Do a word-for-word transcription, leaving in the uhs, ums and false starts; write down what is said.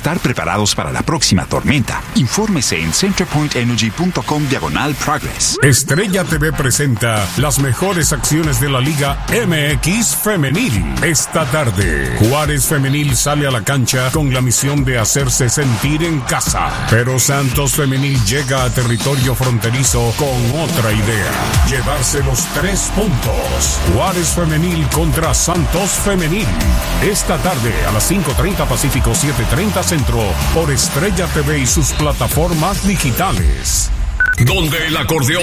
estar preparados para la próxima tormenta. Infórmese en centerpointenergy.com diagonal progress. Estrella T V presenta las mejores acciones de la Liga M X Femenil. Esta tarde, Juárez Femenil sale a la cancha con la misión de hacerse sentir en casa. Pero Santos Femenil llega a territorio fronterizo con otra idea: llevarse los tres puntos. Juárez Femenil contra Santos Femenil. Esta tarde a las cinco treinta Pacífico, siete treinta Centro, por Estrella T V y sus plataformas digitales. Donde el acordeón